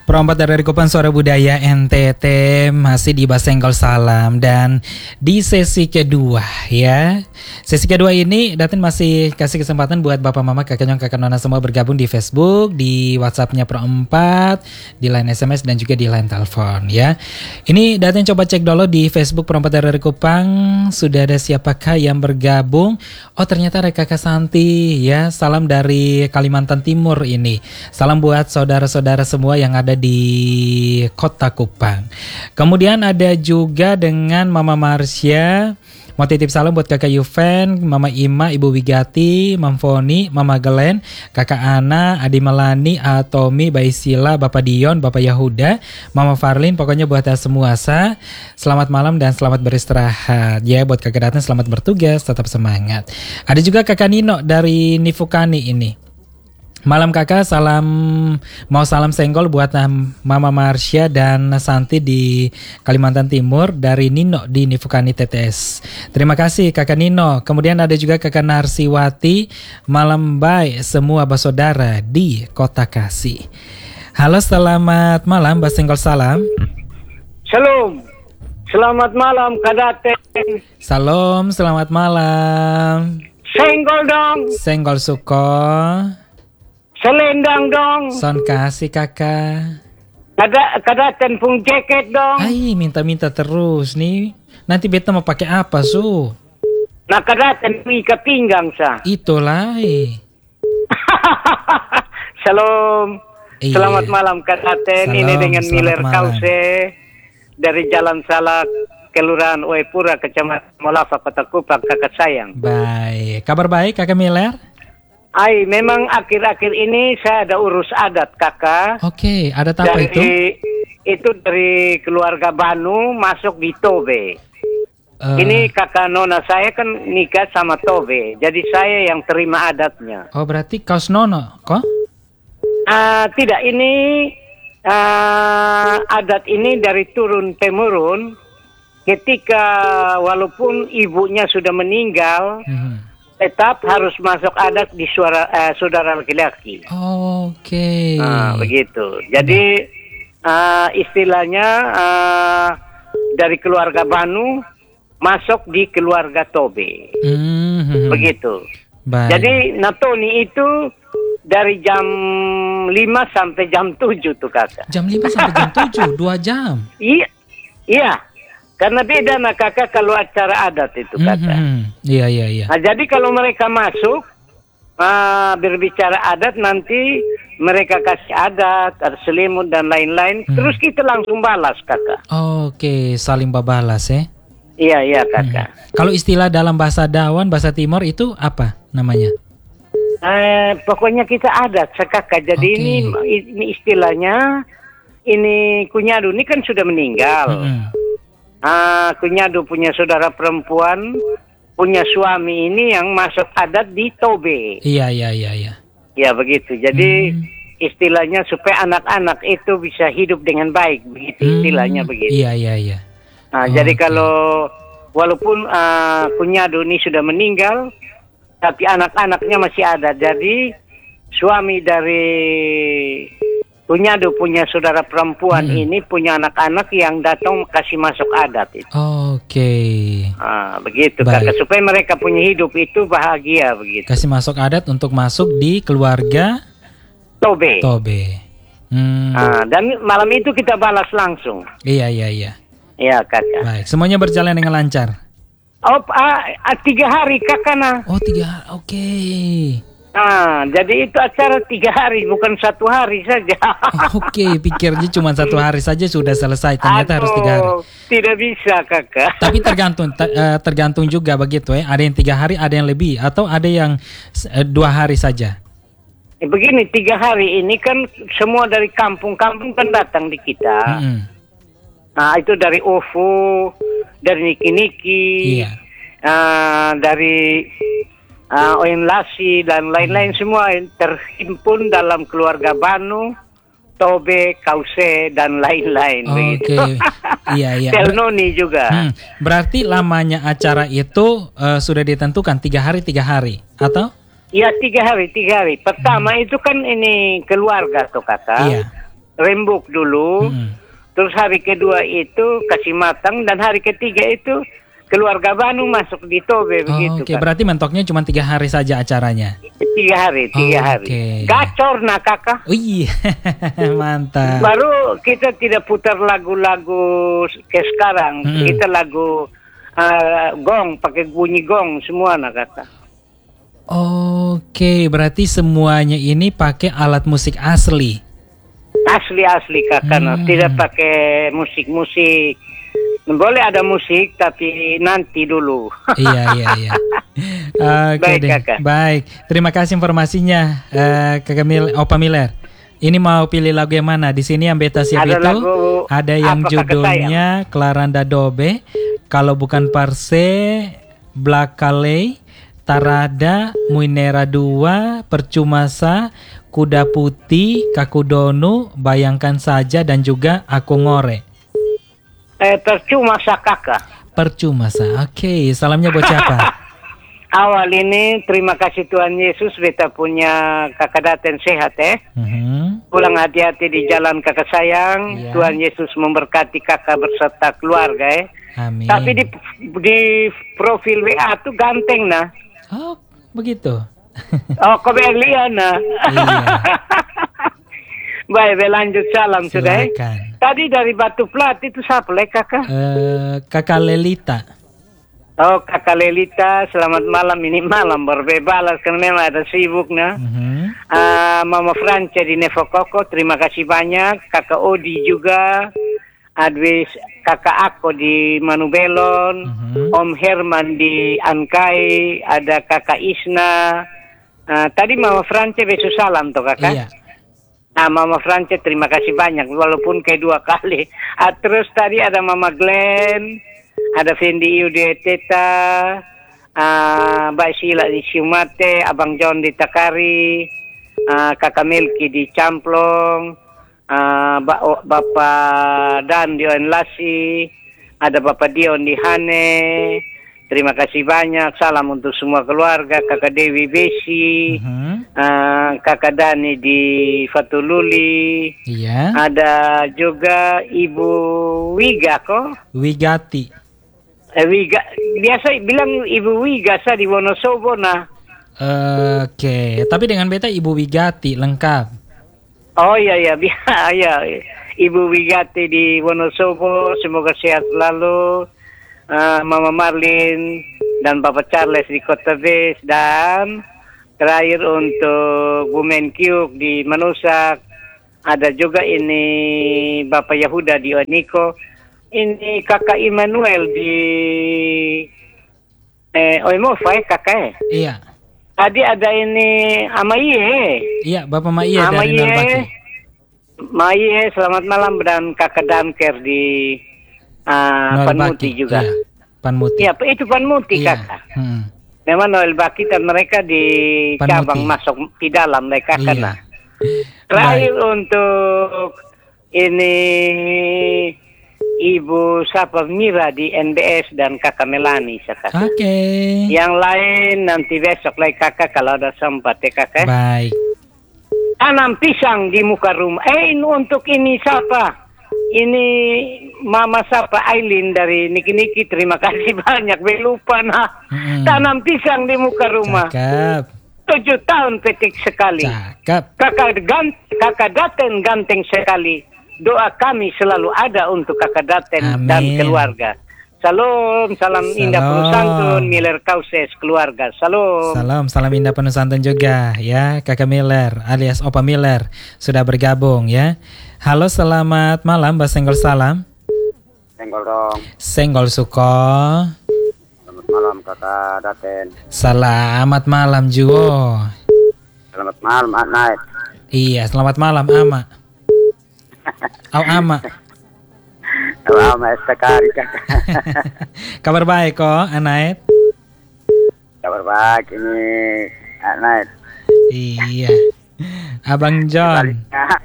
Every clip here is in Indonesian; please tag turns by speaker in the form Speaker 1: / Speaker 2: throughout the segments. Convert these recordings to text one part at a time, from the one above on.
Speaker 1: Perompat dari Kupang Suara Budaya NTT masih di Basenggol Salam. Dan di sesi kedua ya, sesi kedua ini Datin masih kasih kesempatan buat Bapak Mama, Kakak Nyong, Kakak Nona semua bergabung di Facebook, di WhatsAppnya Perompat, di line SMS dan juga di line telepon ya. Ini Datin coba cek dulu di Facebook Perompat dari Kupang, sudah ada siapakah yang bergabung. Oh ternyata ada Kakak Santi ya, salam dari Kalimantan Timur ini. Salam buat saudara-saudara semua yang ada di Kota Kupang. Kemudian ada juga dengan Mama Marsya. Mau titip salam buat Kakak Yuven, Mama Ima, Ibu Wigati, Mam Foni, Mama Gelen, Kakak Ana, Adi Melani, Tommy, Baisila, Bapak Dion, Bapak Yahuda, Mama Farlin, pokoknya buat semua selamat malam dan selamat beristirahat. Ya buat Kakak Datin selamat bertugas, tetap semangat. Ada juga Kakak Nino dari Nifukani ini. Malam kakak, mau salam senggol buat Mama Marsya dan Santi di Kalimantan Timur dari Nino di Nifukani TTS. Terima kasih kakak Nino. Kemudian ada juga kakak Narsiwati. Malam baik semua basodara di Kota Kasih. Halo, selamat malam Basenggol Salam.
Speaker 2: Shalom. Selamat malam Kak Daten.
Speaker 1: Salam, selamat malam.
Speaker 2: Senggol dong.
Speaker 1: Senggol suko.
Speaker 2: Selendang dong.
Speaker 1: Son kasih kakak.
Speaker 2: Kadaten pun jaket dong.
Speaker 1: Ay, minta-minta terus nih. Nanti beta mau pakai apa su?
Speaker 2: Nah kadaten mika pinggang sa.
Speaker 1: Itulah.
Speaker 2: Shalom.
Speaker 1: Iya.
Speaker 2: Selamat malam Kadaten. Ini dengan Miller Kause dari Jalan Salak, Kelurahan Uepura, Kecamatan Molafa, Kota Kupang, kakak sayang.
Speaker 1: Baik. Kabar baik kakak Miller?
Speaker 2: Memang akhir-akhir ini saya ada urus adat kakak.
Speaker 1: Oke, adat apa itu?
Speaker 2: Itu dari keluarga Banu masuk di Tobe. Ini kakak nona saya kan nikah sama Tobe, jadi saya yang terima adatnya.
Speaker 1: Oh berarti kaus nono, kok?
Speaker 2: Tidak, ini adat ini dari turun temurun. Ketika walaupun ibunya sudah meninggal. Tetap harus masuk adat di saudara laki-laki.
Speaker 1: Oke.
Speaker 2: Begitu. Jadi istilahnya dari keluarga Banu masuk di keluarga Tobe. Begitu.
Speaker 1: Baik.
Speaker 2: Jadi Natoni itu dari jam 5 sampai jam 7 tuh kakak.
Speaker 1: Jam 5 sampai jam 7, 2 jam.
Speaker 2: Iya. Karena beda kakak kalau acara adat itu kakak.
Speaker 1: Iya.
Speaker 2: Nah, jadi kalau mereka masuk berbicara adat, nanti mereka kasih adat, ada selimut dan lain-lain. Terus kita langsung balas kakak.
Speaker 1: Oke, saling babalas ya.
Speaker 2: Iya kakak.
Speaker 1: Kalau istilah dalam bahasa Dawan, bahasa Timur itu apa namanya?
Speaker 2: Pokoknya kita adat kakak. Jadi ini istilahnya, ini kunyadu ini kan sudah meninggal. Kunyadu punya saudara perempuan, punya suami ini yang masuk adat di Tobe. Iya. Ya begitu. Jadi istilahnya supaya anak-anak itu bisa hidup dengan baik, begitu istilahnya begitu.
Speaker 1: Iya.
Speaker 2: Jadi kalau walaupun kunyadu ini sudah meninggal, tapi anak-anaknya masih ada. Jadi suami dari kunyadu punya saudara perempuan ini punya anak-anak yang datang kasih masuk adat itu.
Speaker 1: Oke.
Speaker 2: Begitu kakak, supaya mereka punya hidup itu bahagia begitu.
Speaker 1: Kasih masuk adat untuk masuk di keluarga
Speaker 2: Tobe.
Speaker 1: Dan
Speaker 2: malam itu kita balas langsung.
Speaker 1: Iya.
Speaker 2: Iya kakak.
Speaker 1: Baik, semuanya berjalan dengan lancar.
Speaker 2: 3 hari kakak nah.
Speaker 1: Oh 3 hari, oke.
Speaker 2: Jadi itu acara 3 hari, bukan 1 hari saja.
Speaker 1: Oke, pikirnya cuma 1 hari saja sudah selesai. Ternyata harus 3 hari.
Speaker 2: Tidak bisa kakak.
Speaker 1: Tapi tergantung juga begitu ya. Ada yang 3 hari, ada yang lebih, atau ada yang 2 hari saja.
Speaker 2: Begini, 3 hari ini kan semua dari kampung-kampung kan datang di kita. Itu dari OVO, dari Niki-Niki, dari Oenlasi dan lain-lain semua terhimpun dalam keluarga Banu, Tobe, Kause dan lain-lain.
Speaker 1: Oke. Iya.
Speaker 2: Telnoni juga.
Speaker 1: Berarti lamanya acara itu sudah ditentukan 3 hari atau?
Speaker 2: Iya 3 hari. Pertama itu kan ini keluarga tuh kakak.
Speaker 1: Iya.
Speaker 2: rembuk dulu. Terus hari kedua itu kasih matang, dan hari ketiga itu keluarga Banu masuk di Tobe begitu.
Speaker 1: Oke, berarti mentoknya cuma 3 hari saja acaranya.
Speaker 2: 3 hari.
Speaker 1: Oke.
Speaker 2: Gacor nah kakak.
Speaker 1: Oh iya, mantap.
Speaker 2: Baru kita tidak putar lagu-lagu ke sekarang. Kita lagu gong, pakai bunyi gong semua nah kakak.
Speaker 1: Oke, berarti semuanya ini pakai alat musik asli.
Speaker 2: Asli kakak, tidak pakai musik-musik. Boleh ada musik tapi nanti dulu.
Speaker 1: Iya. Oke,
Speaker 2: Baik
Speaker 1: deh.
Speaker 2: kakak.
Speaker 1: Baik, terima kasih informasinya, Opa Miller. Ini mau pilih lagu yang mana? Di sini yang beta siap
Speaker 2: Ada
Speaker 1: itu
Speaker 2: lagu
Speaker 1: ada yang
Speaker 2: apa,
Speaker 1: judulnya Claranda Dobe, Kalau Bukan Parse, Black Calais, Tarada, Muinera 2, Percuma Sa, Kuda Putih, Kakudonu, Bayangkan Saja, dan juga Aku Ngore.
Speaker 2: Percuma sa kakak.
Speaker 1: Percuma Sa. Oke, salamnya buat siapa?
Speaker 2: Awal ini terima kasih Tuhan Yesus, beta punya kakak Daten sehat Pulang hati-hati di jalan kakak sayang.
Speaker 1: Iya.
Speaker 2: Tuhan Yesus memberkati kakak berserta keluarga
Speaker 1: Amin.
Speaker 2: Tapi di profil WA tuh ganteng nah.
Speaker 1: Oh, begitu.
Speaker 2: Oh, kau lihat nah.
Speaker 1: Iya.
Speaker 2: Baik, lanjut salam sudah.
Speaker 1: Silakan.
Speaker 2: Tadi dari Batu Plat itu siapa kakak?
Speaker 1: Kakak Lelita.
Speaker 2: Oh, kakak Lelita, selamat malam. Ini malam berbebalas karena memang ada sibuk nah. Mama Franca di Nevokoko, terima kasih banyak. Kakak Odi juga. Adwis kakak Ako di Manubelon. Om Herman di Ankai. Ada kakak Isna. Tadi Mama Franca besok salam toh kakak.
Speaker 1: Iya.
Speaker 2: Nah, Mama Franca terima kasih banyak walaupun kedua kali. Terus tadi ada Mama Glenn, ada Fendi Iude Teta, Mbak Sila di Siumate, Abang John di Takari, Kakak Melki di Camplong, Bapak Dan di Onlasi, ada Bapak Dion di Hane. Terima kasih banyak. Salam untuk semua keluarga. Kakak Dewi Besi, Kakak Dani di Fatululi.
Speaker 1: Iya.
Speaker 2: Ada juga Ibu Wiga kok.
Speaker 1: Wigati.
Speaker 2: Wiga. Biasa bilang Ibu Wiga sa di Wonosobo nah.
Speaker 1: Oke, tapi dengan beta Ibu Wigati lengkap.
Speaker 2: Oh iya. Ya. Ibu Wigati di Wonosobo. Semoga sehat selalu. Mama Marlin dan Bapak Charles di Kota Bes, dan terakhir untuk Bu Menkiuk di Manusak. Ada juga ini Bapak Yahuda di Oniko. Ini Kakak Immanuel di Oimofa kakak.
Speaker 1: Iya.
Speaker 2: Tadi ada ini Amaye.
Speaker 1: Iya, Bapak Maiye dari Nalbaki.
Speaker 2: Maiye, selamat malam, dan Kakak Danker di Panmuti juga.
Speaker 1: Iya, Panmuti.
Speaker 2: Iya, itu Panmuti
Speaker 1: Iya.
Speaker 2: kakak.
Speaker 1: Memang
Speaker 2: Noel Baki dan mereka di
Speaker 1: Panmuti.
Speaker 2: cabang masuk di dalam mereka
Speaker 1: Iya.
Speaker 2: kena. Terakhir untuk ini Ibu Sapa Mira di NBS dan Kakak Melani kakak.
Speaker 1: Oke.
Speaker 2: Yang lain nanti besok lagi kakak kalau ada sempat ya kakak.
Speaker 1: Baik.
Speaker 2: Tanam pisang di muka rumah. Untuk ini siapa? Ini Mama Sapa Aileen dari Niki-Niki, terima kasih banyak. Lupa nah. Tanam pisang di muka rumah.
Speaker 1: Cakep.
Speaker 2: 7 tahun petik sekali.
Speaker 1: Cakep.
Speaker 2: Kakak Daten ganteng sekali. Doa kami selalu ada untuk Kakak Daten dan keluarga. Salam indah penuh santun, Miller Kauses keluarga.
Speaker 1: Salam indah penuh santun juga ya, Kakak Miller alias Opa Miller sudah bergabung ya. Halo, selamat malam, Mbak Senggol salam.
Speaker 3: Senggol dong.
Speaker 1: Senggol Suko.
Speaker 3: Selamat malam Kakak Daten.
Speaker 1: Selamat malam Juwo.
Speaker 3: Selamat malam Night.
Speaker 1: Iya, selamat malam Ama. Ama.
Speaker 3: Ama sekali Kakak.
Speaker 1: Kabar baik kok, Anaet?
Speaker 3: Kabar baik ini Night.
Speaker 1: Iya. Abang John.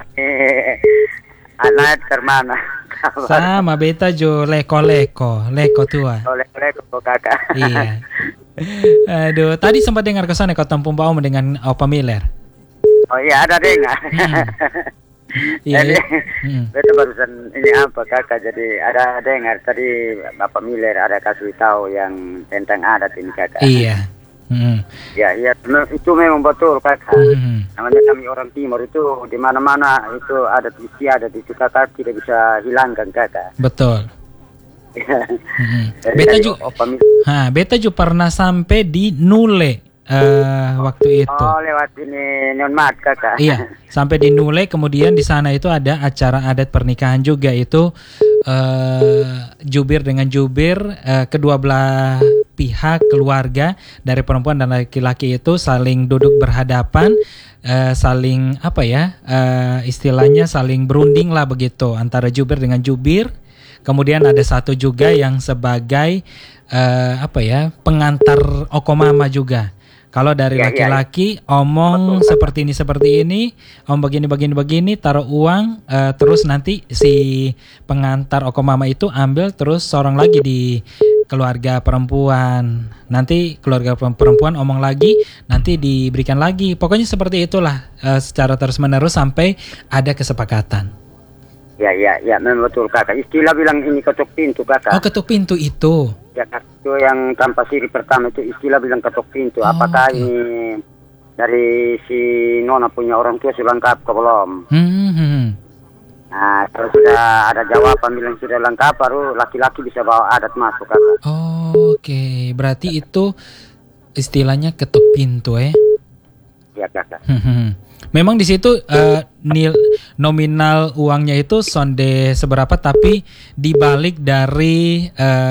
Speaker 3: Night ke mana?
Speaker 1: Sama beta jo leko tua.
Speaker 3: Leko Kakak.
Speaker 1: Iya. Aduh, tadi sempat dengar kesana kau Tampung Baum dengan Opa Miller.
Speaker 3: Oh iya, ada dengar.
Speaker 1: Iya.
Speaker 3: Jadi,
Speaker 1: Mm.
Speaker 3: beta barusan ini apa kakak, jadi ada dengar tadi Bapak Miller ada kasih tahu yang tentang adat ini kakak.
Speaker 1: Iya. Mm.
Speaker 3: Ya, iya, itu memang betul kakak.
Speaker 1: Mm.
Speaker 3: Namanya kami orang Timur itu di mana-mana itu adat istiadat itu kakak tidak bisa hilangkan kakak.
Speaker 1: Betul.
Speaker 3: Jadi
Speaker 1: Beta
Speaker 3: dari
Speaker 1: juga,
Speaker 3: Opa Miller.
Speaker 1: beta juga pernah sampai di Nule waktu itu.
Speaker 3: Oh, lewat ini non mat kakak.
Speaker 1: Iya, sampai di Nule, kemudian di sana itu ada acara adat pernikahan juga, itu jubir dengan jubir, kedua belah pihak keluarga dari perempuan dan laki-laki itu saling duduk berhadapan, saling apa ya, istilahnya saling berunding lah begitu antara jubir dengan jubir. Kemudian ada satu juga yang sebagai apa ya, pengantar okomama juga. Kalau dari laki-laki omong seperti ini, om begini, taruh uang, terus nanti si pengantar okomama itu ambil terus sorong lagi di keluarga perempuan. Nanti keluarga perempuan omong lagi, nanti diberikan lagi. Pokoknya seperti itulah, secara terus-menerus sampai ada kesepakatan.
Speaker 3: Ya, memang betul kakak. Istilah bilang ini ketuk pintu kakak.
Speaker 1: Oh, ketuk pintu itu.
Speaker 3: Ya, itu yang tanpa siri pertama itu istilah bilang ketuk pintu. Apakah ini dari si Nona punya orang tua sudah lengkap ke belum? Nah, kalau sudah ada jawaban bilang sudah lengkap, baru laki-laki bisa bawa adat masuk kakak.
Speaker 1: Oke, berarti itu istilahnya ketuk pintu ya?
Speaker 3: Ya kakak.
Speaker 1: Memang di situ nominal uangnya itu sonde seberapa, tapi dibalik dari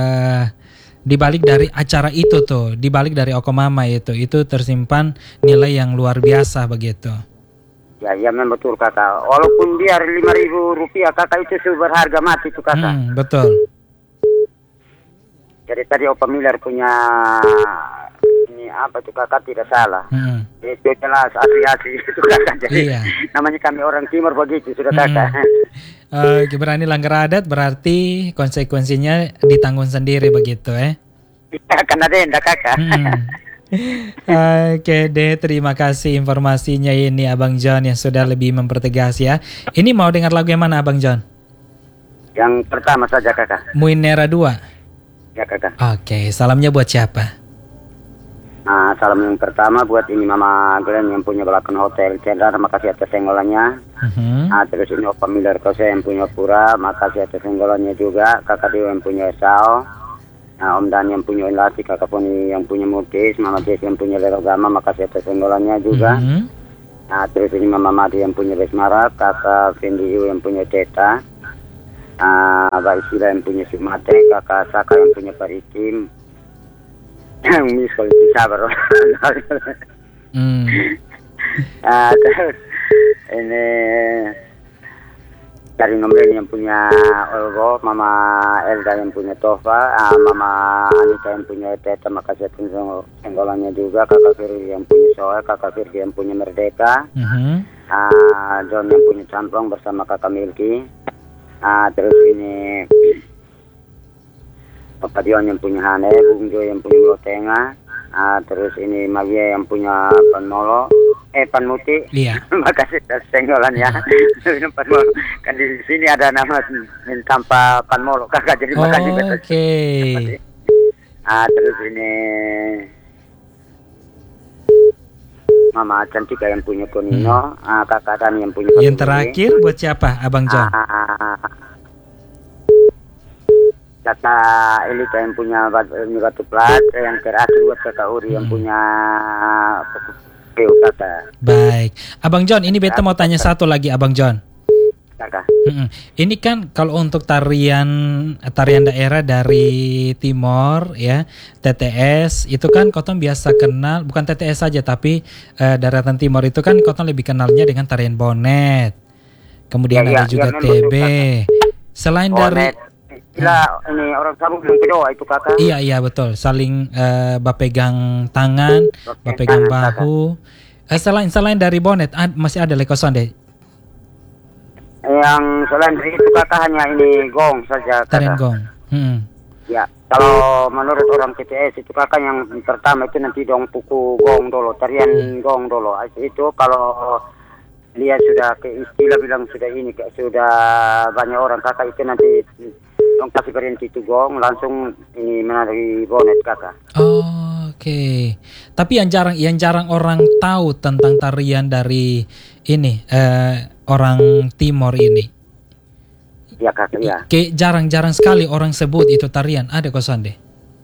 Speaker 1: acara itu tuh, dibalik dari okomama itu tersimpan nilai yang luar biasa begitu.
Speaker 3: Ya, memang betul kakak. Walaupun dia 5.000 rupiah kakak, itu sudah berharga mati tuh kakak.
Speaker 1: Betul.
Speaker 3: Jadi tadi Opa Miller punya ini apa tuh kakak tidak salah. Itu jelas asli itu kakak. Jadi namanya kami orang Timur begitu sudah kakak.
Speaker 1: Berani langgar adat berarti konsekuensinya ditanggung sendiri begitu ya.
Speaker 3: Iya, karena denda kakak.
Speaker 1: Oke deh, terima kasih informasinya ini Abang John yang sudah lebih mempertegas ya. Ini mau dengar lagu yang mana Abang John?
Speaker 3: Yang pertama saja kakak.
Speaker 1: Muinera 2.
Speaker 3: Ya kakak.
Speaker 1: Oke, salamnya buat siapa?
Speaker 3: Nah, salam yang pertama buat ini Mama Glenn yang punya belakang hotel Cendana, makasih atas senggolannya. Nah, terus ini Opa Miller Kose yang punya Pura, makasih atas senggolannya juga. Kakak Dewa yang punya Sao. Nah, Om Dan yang punya Ilasi, Kakak Poni yang punya Mutis, Mama Jess yang punya Lerogama, makasih atas senggolannya juga. Nah, terus ini Mama Madi yang punya Besmara, Kakak Fendi yang punya Teta. Mbak Isila yang punya Sumate, Kakak Saka yang punya Parikim. Mis kalau bisa baru. Terus ini dari nomor yang punya Olgo, Mama Elda yang punya Tova, Mama Anita yang punya Teta, makasih atas senggolannya juga. Kakak Firly yang punya Soe, Kakak Firly yang punya Merdeka, John yang punya Campong bersama Kakak Milky. Terus ini Papa Dion yang punya Hane, Bung Jo yang punya Lotenga, terus ini Magia yang punya Panmuti. Iya. Makasih atas senggolannya. Panmolo. Kan di sini ada nama tanpa Panmolo kakak, jadi makasih. Oke. Terus ini Mama Cantika yang punya Konino, Kakak Dani yang punya.
Speaker 1: Yang terakhir buat siapa, Abang John?
Speaker 3: Kakak Elita yang punya batu plat, yang terakhir buat Kakak Uri yang punya kakak.
Speaker 1: Baik, Abang John, ini beta mau tanya satu lagi, Abang John.
Speaker 3: Kakak.
Speaker 1: Ini kan kalau untuk tarian daerah dari Timor ya, TTS itu kan Koton biasa kenal, bukan TTS saja tapi daratan Timor itu kan Koton lebih kenalnya dengan tarian bonet. Kemudian ada juga TB. Selain bonet, dari
Speaker 3: ini orang Sabung yang kedua itu kakak.
Speaker 1: Iya betul, saling bapegang tangan, bapegang bahu. Selain dari bonet masih ada lekoson deh.
Speaker 3: Yang selain dari itu kakak hanya ini gong saja kakak.
Speaker 1: Tarian gong.
Speaker 3: Ya, kalau menurut orang TTS itu kakak yang pertama itu nanti dong puku gong dulu, tarian gong dulu. Itu kalau Dia sudah ke istilah bilang sudah ini, sudah banyak orang kakak itu nanti dong kasih berhenti itu gong langsung ini menari bonet kakak.
Speaker 1: Oke. Tapi yang jarang orang tahu tentang tarian dari ini orang Timor ini.
Speaker 3: Ya kakak ya.
Speaker 1: Kayak jarang-jarang sekali orang sebut itu tarian. Ada kosan deh.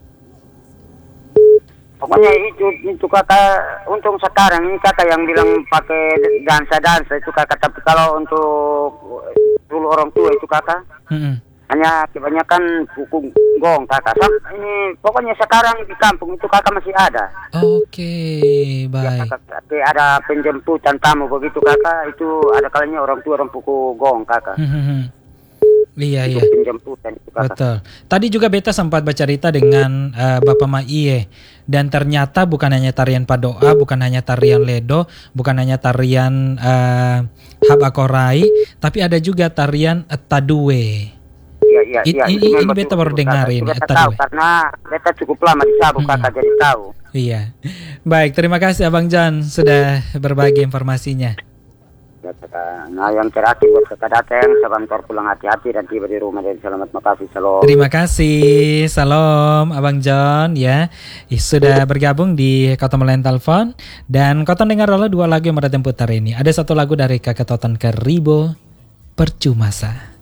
Speaker 3: Pokoknya itu kakak, untung sekarang ini kakak yang bilang pakai dansa itu kakak, tapi kalau untuk dulu orang tua itu kakak hanya kebanyakan buku gong kakak. Ini pokoknya sekarang di kampung itu kakak masih ada.
Speaker 1: Oke, baik.
Speaker 3: Ya, kakak, ada penjemputan tamu begitu kakak, itu ada kalanya orang tua orang buku gong kakak.
Speaker 1: Iya.
Speaker 3: Penjemputan itu kakak.
Speaker 1: Betul. Tadi juga beta sempat bercerita dengan Bapak Maiye, dan ternyata bukan hanya tarian Padoa, bukan hanya tarian Ledo, bukan hanya tarian Habakorai, tapi ada juga tarian Taduwe.
Speaker 3: Iya.
Speaker 1: Ini beta baru dengarin.
Speaker 3: Beta tahu karena beta cukup lama di Sabu kakak, jadi tahu.
Speaker 1: Iya. Baik, terima kasih Abang John sudah berbagi informasinya.
Speaker 3: Nah, yang terakhir buat kakak datang, sebentar pulang hati-hati dan tiba di rumah dan selamat, makasih, salam.
Speaker 1: Terima kasih, salam Abang John ya. Sudah bergabung di Koton Melayani Telepon, dan Koton dengar dulu 2 lagu yang berada putar ini. Ada 1 lagu dari Kakak Toton Keribo, Percuma Sa.